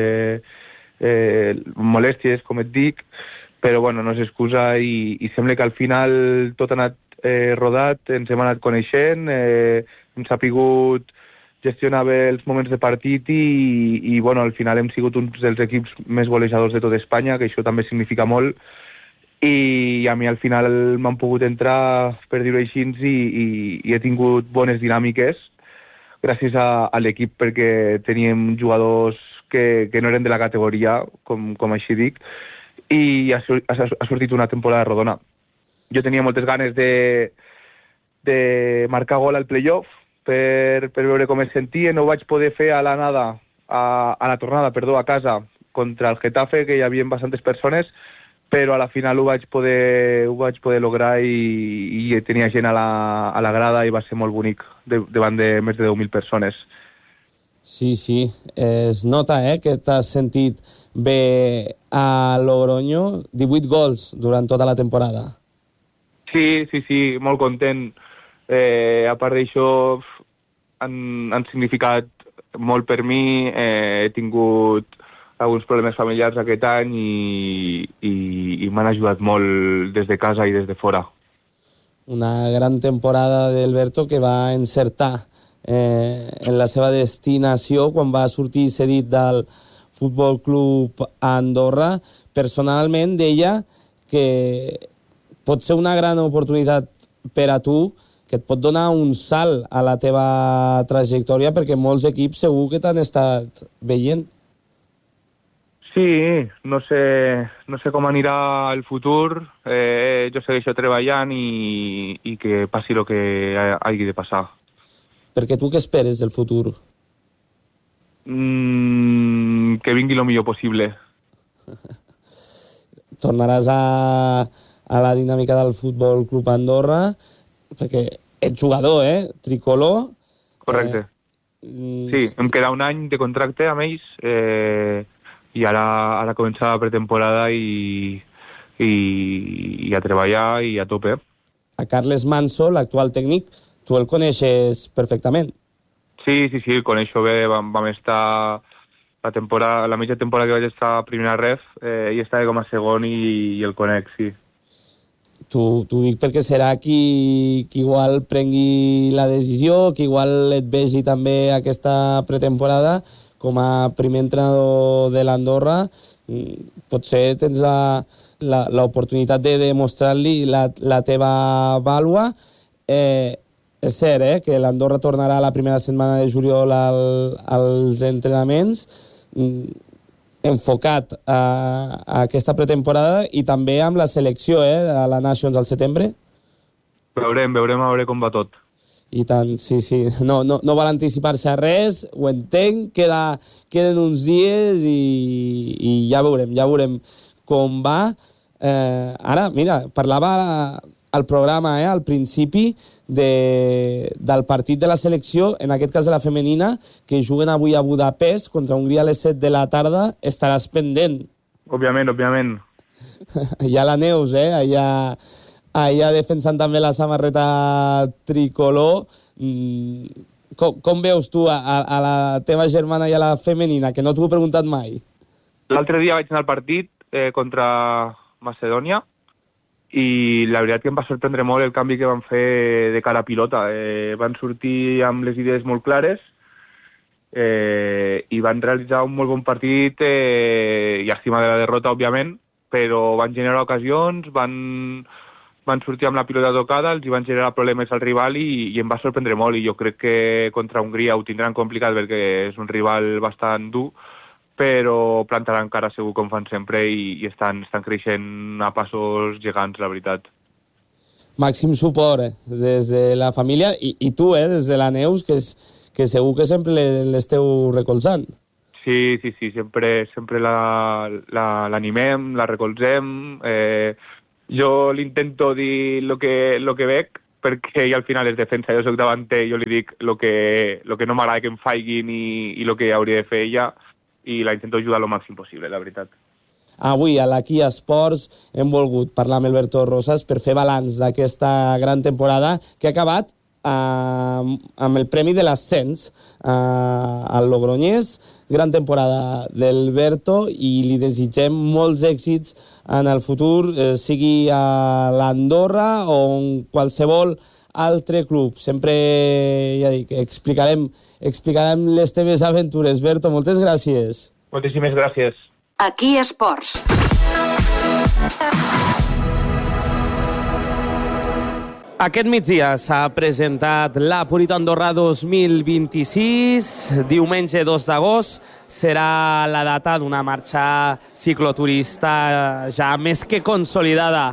Speaker 11: molèsties, com et dic, però bueno, no és excusa i sembla que al final tot ha anat rodat, ens hem anat coneixent, hem sapigut gestionava els moments de partit i bueno, al final hem sigut uns dels equips més golejadors de tot Espanya, que això també significa molt, i a mi al final m'han pogut entrar, per dir-ho així, i he tingut bones dinàmiques gràcies a l'equip, perquè teníem jugadors que no eren de la categoria, com així dic, i ha sortit una temporada rodona. Jo tenia moltes ganes de marcar gol al playoff per veure com es sentia. No ho vaig poder fer a la tornada, a casa, contra el Getafe, que hi havia bastantes persones, però a la final ho vaig poder lograr i tenia gent a la grada i va ser molt bonic, davant de més de 10.000 persones.
Speaker 9: Sí, es nota que t'has sentit bé a Logroño. 18 gols durant tota la temporada.
Speaker 11: Sí, molt content. A part d'això, han significat molt per mi. He tingut alguns problemes familiars aquest any i m'han ajudat molt des de casa i des de fora.
Speaker 9: Una gran temporada d'Alberto que va encertar en la seva destinació quan va sortir cedit del Futbol Club Andorra. Personalment deia que pot ser una gran oportunitat per a tu, que et pot donar un salt a la teva trajectòria, perquè molts equips segur que t'han estat veient.
Speaker 11: Sí, no sé com anirà el futur. Jo segueixo treballant i que passi el que hagi de passar.
Speaker 9: Perquè tu què esperes del futur?
Speaker 11: Que vingui el millor possible.
Speaker 9: Tornaràs a la dinàmica del Futbol Club Andorra, perquè ets jugador, tricolor.
Speaker 11: Correcte. Sí, em queda un any de contracte amb ells, i ara comença la pretemporada i a treballar i a tope.
Speaker 9: A Carles Manso, l'actual tècnic, tu el coneixes perfectament.
Speaker 11: Sí, el coneixo bé. Vam estar la mitja temporada que vaig estar a primera ref, i estava com a segon i el conec, sí.
Speaker 9: T'ho dic perquè serà qui igual prengui la decisió, qui igual et vegi també aquesta pretemporada com a primer entrenador de l'Andorra. Potser tens l'oportunitat de demostrar-li la teva vàlua. És cert que l'Andorra tornarà la primera setmana de juliol als entrenaments, enfocat a aquesta pretemporada i també amb la selecció a la Nations al setembre.
Speaker 11: Veurem a veure com va tot.
Speaker 9: I tant, sí. No vol anticipar-se a res, ho entenc, queden uns dies i ja veurem com va. Ara, mira, parlava al programa, al principi, del partit de la selecció, en aquest cas de la femenina, que juguen avui a Budapest contra Hongria a les 7 de la tarda. Estaràs pendent.
Speaker 11: Òbviament.
Speaker 9: Hi ha la Neus, allà defensant també la samarreta tricolor. Com veus tu a la teva germana i a la femenina, que no t'ho he preguntat mai?
Speaker 11: L'altre dia vaig anar al partit contra Macedònia i la veritat que em va sorprendre molt el canvi que van fer de cara a pilota. Van sortir amb les idees molt clares i van realitzar un molt bon partit, llàstima de la derrota, òbviament, però van generar ocasions, van sortir amb la pilota tocada, els van generar problemes al rival i em va sorprendre molt, i jo crec que contra Hongria ho tindran complicat perquè és un rival bastant dur, però plantaran cara segur com fan sempre i estan creixent a passos gegants, la veritat.
Speaker 9: Màxim suport des de la família i tu, des de la Neus, que segur que sempre l'esteu recolzant.
Speaker 11: Sí, sempre l'animem, la recolzem. Jo l'intento dir el que veig, perquè ell al final és defensa, jo soc davanter, jo li dic el que no m'agrada que em faiguin i el que hauria de fer ella, i la intento ajudar el màxim possible, la veritat.
Speaker 9: Avui a la Kia Sports hem volgut parlar amb Alberto Rosas per fer balanç d'aquesta gran temporada que ha acabat amb el premi de l'ascens al Logroñés. Gran temporada del Berto i li desitgem molts èxits en el futur, sigui a l'Andorra o en qualsevol altre club. Sempre, ja dic, explicarem les teves aventures. Berto, moltes gràcies.
Speaker 11: Moltíssimes gràcies.
Speaker 8: Aquí Esports.
Speaker 9: Aquest migdia s'ha presentat la Purito Andorra 2026. Diumenge 2 d'agost serà la data d'una marxa cicloturista ja més que consolidada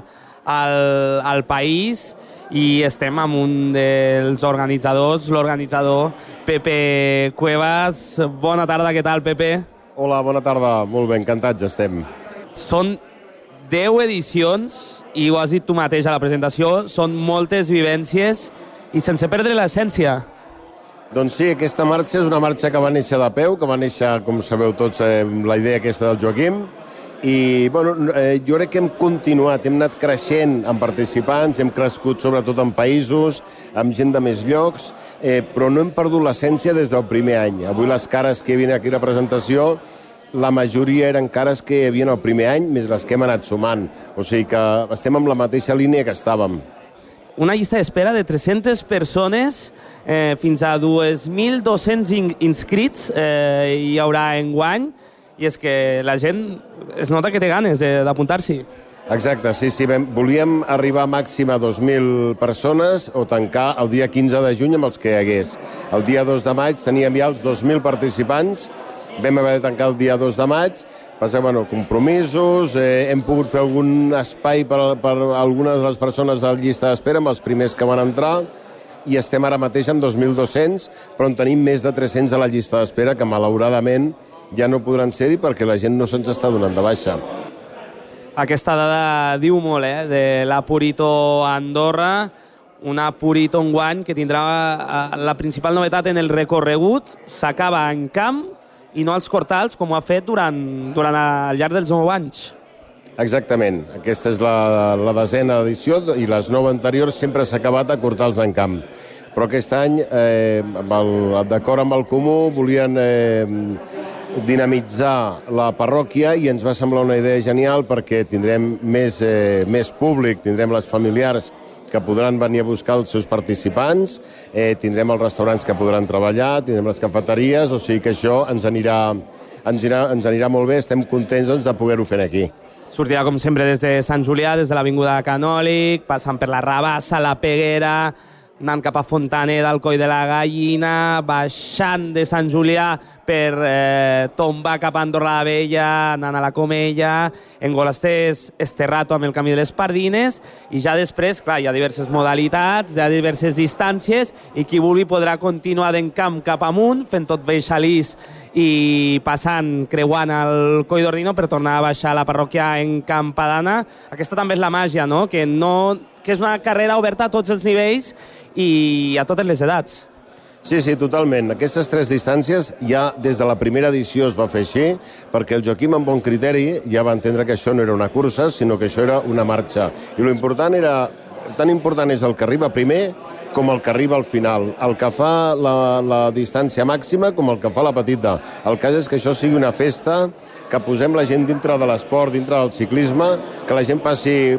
Speaker 9: al país i estem amb un dels organitzadors, l'organitzador Pepe Cuevas. Bona tarda, què tal, Pepe?
Speaker 12: Hola, bona tarda. Molt bé, encantats estem.
Speaker 9: Són 10 edicions, i ho has dit tu mateix a la presentació, són moltes vivències i sense perdre l'essència.
Speaker 12: Doncs sí, aquesta marxa és una marxa que va néixer de peu, que va néixer, com sabeu tots, la idea aquesta del Joaquim, i bueno, jo crec que hem continuat, hem anat creixent en participants, hem crescut sobretot en països, amb gent de més llocs, però no hem perdut l'essència des del primer any. Avui les cares que hi havia aquí a la presentació, la majoria eren cares que hi havia el primer any, més les que hem anat sumant. O sigui que estem amb la mateixa línia que estàvem.
Speaker 9: Una llista d'espera de 300 persones, fins a 2.200 inscrits hi haurà enguany, i és que la gent es nota que té ganes d'apuntar-s'hi.
Speaker 12: Exacte, sí. Volíem arribar màxim a 2.000 persones o tancar el dia 15 de juny amb els que hi hagués. El dia 2 de maig teníem ja els 2.000 participants, vam haver de tancar el dia 2 de maig, passem, compromisos, hem pogut fer algun espai per algunes de les persones de la llista d'espera, amb els primers que van entrar, i estem ara mateix amb 2.200, però en tenim més de 300 a la llista d'espera, que malauradament ja no podran ser-hi perquè la gent no se'ns està donant de baixa.
Speaker 9: Aquesta dada diu molt, de la Purito Andorra, una Purito enguany que tindrà la principal novetat en el recorregut, s'acaba en camp i no als cortals, com ho ha fet durant el llarg dels 9 anys.
Speaker 12: Exactament. Aquesta és la 10ª edició i les 9 anteriors sempre s'ha acabat a cortals en camp. Però aquest any, d'acord amb el Comú, volien dinamitzar la parròquia i ens va semblar una idea genial perquè tindrem més públic, tindrem les familiars que podran venir a buscar els seus participants, tindrem els restaurants que podran treballar, tindrem les cafeteries, o sigui que això ens anirà molt bé, estem contents de poder-ho fer aquí.
Speaker 9: Sortirà, com sempre, des de Sant Julià, des de l'Avinguda Canòlic, passant per la Rabassa, la Peguera, anant cap a Fontaner del Coll de la Gallina, baixant de Sant Julià per tombar cap a Andorra la Vella, anant a la Comella, en Golasters, Esterrato amb el Camí de les Pardines, i ja després, clar, hi ha diverses modalitats, hi ha diverses distàncies, i qui vulgui podrà continuar d'en camp cap amunt, fent tot Beixalís i passant, creuant el Coll d'Ordino per tornar a baixar a la parròquia en Campadana. Aquesta també és la màgia, no? Que és una carrera oberta a tots els nivells i a totes les edats.
Speaker 12: Sí, totalment. Aquestes 3 distàncies ja des de la primera edició es va fer així, perquè el Joaquim, amb bon criteri, ja va entendre que això no era una cursa, sinó que això era una marxa. I tan important és el que arriba primer com el que arriba al final. El que fa la distància màxima com el que fa la petita. El cas és que això sigui una festa, que posem la gent dintre de l'esport, dintre del ciclisme, que la gent passi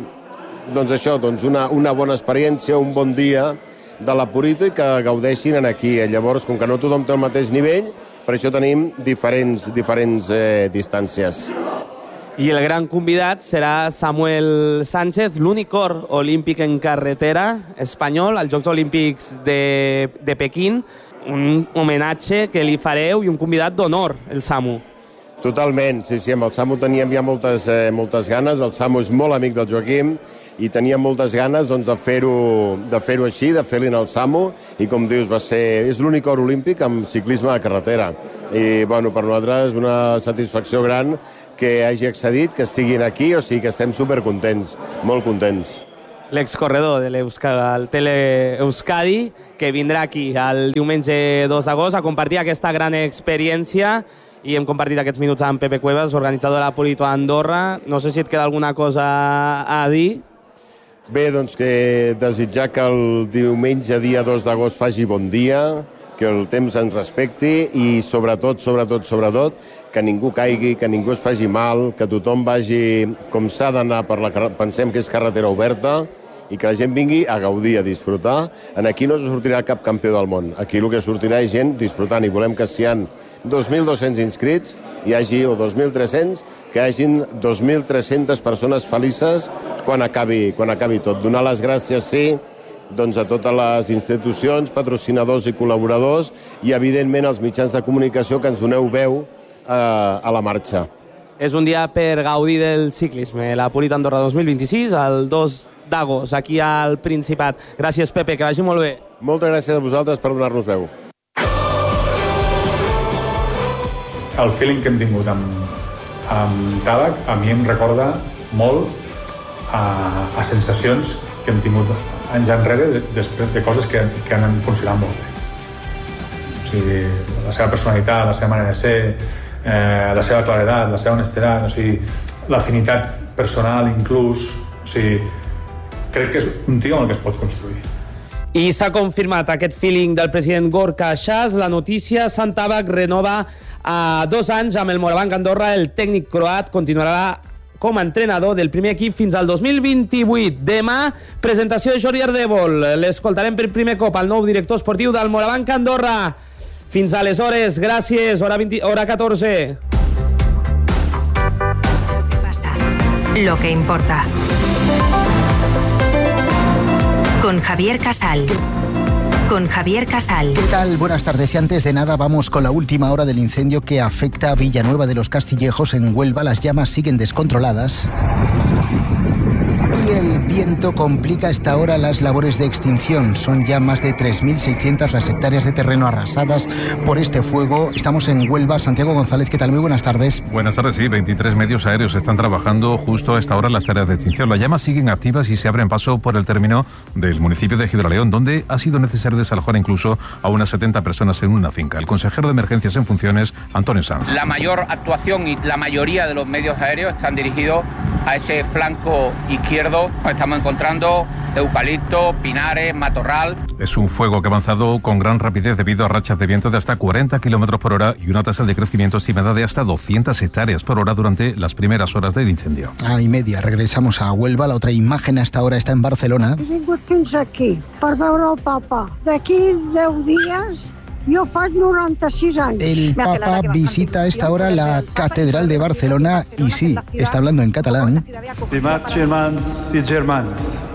Speaker 12: una bona experiència, un bon dia de la Purito i que gaudeixin aquí. Llavors, com que no tothom té el mateix nivell, per això tenim diferents distàncies.
Speaker 9: I el gran convidat serà Samuel Sánchez, l'únic or olímpic en carretera espanyol als Jocs Olímpics de Pequín. Un homenatge que li fareu i un convidat d'honor, el Samu.
Speaker 12: Totalment, sí, amb el Samu teníem ja moltes ganes. El Samu és molt amic del Joaquim i teníem moltes ganes de fer-ho així, de fer-li al Samu, i com dius, és l'únic or olímpic amb ciclisme de carretera. I per nosaltres és una satisfacció gran que hagi accedit, que estiguin aquí, o sigui que estem supercontents, molt contents.
Speaker 9: L'excorredor de el Tele Euskadi, que vindrà aquí el diumenge 2 d'agost a compartir aquesta gran experiència, i hem compartit aquests minuts amb Pepe Cuevas, organitzador de la Purito Andorra. No sé si et queda alguna cosa a dir.
Speaker 12: Bé, doncs que desitjar que el diumenge, dia 2 d'agost, faci bon dia, que el temps ens respecti i sobretot, que ningú caigui, que ningú es faci mal, que tothom vagi com s'ha d'anar per pensem que és carretera oberta, i que la gent vingui a gaudir, a disfrutar. Aquí no sortirà cap campió del món. Aquí el que sortirà és gent disfrutant i volem que si hi ha 2.200 inscrits hi hagi, o 2.300, que hi hagin 2.300 persones felices quan acabi tot. Donar les gràcies, sí, doncs a totes les institucions, patrocinadors i col·laboradors i, evidentment, als mitjans de comunicació que ens doneu veu a la marxa.
Speaker 9: És un dia per gaudir del ciclisme. La Purita Andorra 2026, el 2 d'agost, aquí al Principat. Gràcies, Pepe, que vagi molt bé.
Speaker 12: Moltes gràcies a vosaltres per donar-nos veu.
Speaker 13: El feeling que hem tingut amb Tabac a mi em recorda molt a sensacions que hem tingut anys enrere després de coses que han funcionat molt bé. O sigui, la seva personalitat, la seva manera de ser, la seva claredat, la seva honestedat, o sigui, l'afinitat personal inclús, o sigui, crec que és un tio amb el que es pot construir.
Speaker 9: I s'ha confirmat aquest feeling del president Gorka Chas. La notícia, Sant Tabac renova a 2 anys amb el Morabanc Andorra. El tècnic croat continuarà com a entrenador del primer equip fins al 2028. Demà, presentació de Jordi Ardèvol. L'escoltarem per primer cop al nou director esportiu del Morabanc Andorra. Fins aleshores, gràcies. Hora 14.
Speaker 14: ¿Qué pasa? Lo que importa. Con Javier Casal. Con Javier Casal.
Speaker 15: ¿Qué tal? Buenas tardes. Y antes de nada vamos con la última hora del incendio que afecta a Villanueva de los Castillejos en Huelva. Las llamas siguen descontroladas. Y el viento complica a esta hora las labores de extinción. Son ya más de 3.600 las hectáreas de terreno arrasadas por este fuego. Estamos en Huelva. Santiago González, ¿qué tal? Muy buenas tardes.
Speaker 16: Buenas tardes, sí. 23 medios aéreos están trabajando justo a esta hora en las tareas de extinción. Las llamas siguen activas y se abren paso por el término del municipio de Gibraleón, donde ha sido necesario desalojar incluso a unas 70 personas en una finca. El consejero de emergencias en funciones, Antonio Sanz.
Speaker 17: La mayor actuación y la mayoría de los medios aéreos están dirigidos a ese flanco izquierdo. Estamos encontrando eucalipto, pinares, matorral.
Speaker 16: Es un fuego que ha avanzado con gran rapidez debido a rachas de viento de hasta 40 kilómetros por hora y una tasa de crecimiento estimada de hasta 200 hectáreas por hora durante las primeras horas del incendio.
Speaker 15: A 1:30 regresamos a Huelva. La otra imagen hasta ahora está en Barcelona.
Speaker 18: He vingut fins aquí per veure el papa. D'aquí 10 dies yo faig 96 años.
Speaker 15: El Papa visita a esta hora la Catedral de Barcelona y sí, está hablando en catalán.
Speaker 19: Estimats germans i germanes,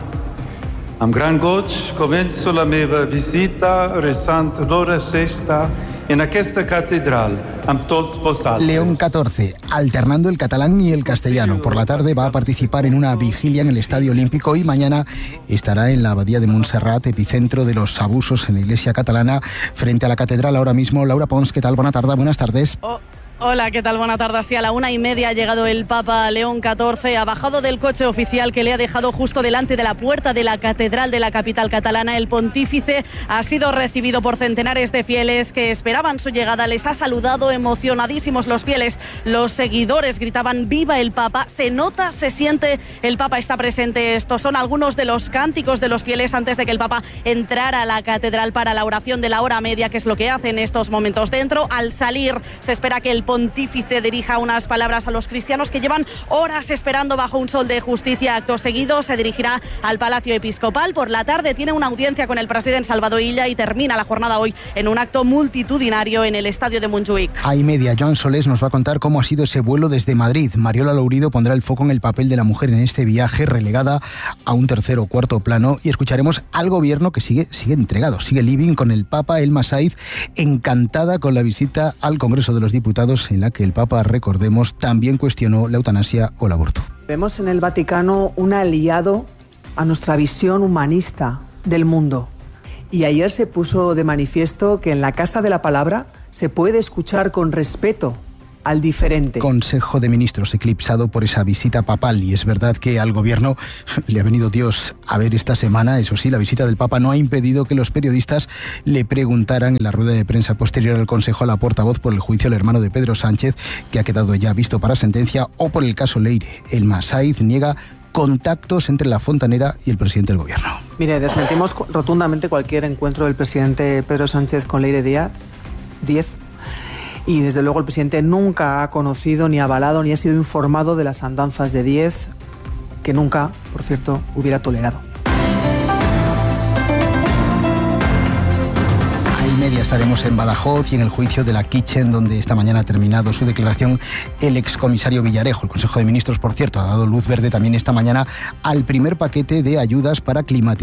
Speaker 19: amb gran goig començo la meva visita resant l'hora sexta en aquesta catedral amb tots vosaltres.
Speaker 15: León XIV, alternando el catalán y el castellano. Por la tarde va a participar en una vigilia en el Estadio Olímpico y mañana estará en la Abadía de Montserrat, epicentro de los abusos en la Iglesia catalana, frente a la catedral ahora mismo. Laura Pons, ¿qué tal? Buenas tardes.
Speaker 20: Hola, ¿qué tal? Buena tarde. Sí, a la 1:30 ha llegado el Papa León XIV. Ha bajado del coche oficial que le ha dejado justo delante de la puerta de la catedral de la capital catalana. El pontífice ha sido recibido por centenares de fieles que esperaban su llegada. Les ha saludado emocionadísimos los fieles. Los seguidores gritaban ¡Viva el Papa! Se nota, se siente, el Papa está presente. Estos son algunos de los cánticos de los fieles antes de que el Papa entrara a la catedral para la oración de la hora media, que es lo que hace en estos momentos dentro. Al salir se espera que el pontífice dirija unas palabras a los cristianos que llevan horas esperando bajo un sol de justicia. Acto seguido se dirigirá al Palacio Episcopal. Por la tarde tiene una audiencia con el presidente Salvador Illa y termina la jornada hoy en un acto multitudinario en el estadio de Montjuïc.
Speaker 15: A 1:30, Joan Solés nos va a contar cómo ha sido ese vuelo desde Madrid. Mariola Lourido pondrá el foco en el papel de la mujer en este viaje, relegada a un tercer o cuarto plano, y escucharemos al gobierno que sigue entregado, sigue living con el Papa. Elma Saiz, encantada con la visita al Congreso de los Diputados, en la que el Papa, recordemos, también cuestionó la eutanasia o el aborto.
Speaker 21: Vemos en el Vaticano un aliado a nuestra visión humanista del mundo. Y ayer se puso de manifiesto que en la Casa de la Palabra se puede escuchar con respeto al diferente.
Speaker 15: Consejo de Ministros eclipsado por esa visita papal, y es verdad que al gobierno le ha venido Dios a ver esta semana. Eso sí, la visita del Papa no ha impedido que los periodistas le preguntaran en la rueda de prensa posterior al Consejo a la portavoz por el juicio al hermano de Pedro Sánchez, que ha quedado ya visto para sentencia, o por el caso Leire. El Saiz niega contactos entre la fontanera y el presidente del gobierno.
Speaker 21: Mire, desmentimos rotundamente cualquier encuentro del presidente Pedro Sánchez con Leire Díaz, y desde luego el presidente nunca ha conocido, ni avalado, ni ha sido informado de las andanzas de Díez, que nunca, por cierto, hubiera tolerado.
Speaker 15: Media estaremos en Badajoz y en el juicio de la Kitchen, donde esta mañana ha terminado su declaración el excomisario Villarejo. El Consejo de Ministros, por cierto, ha dado luz verde también esta mañana al primer paquete de ayudas para climatizar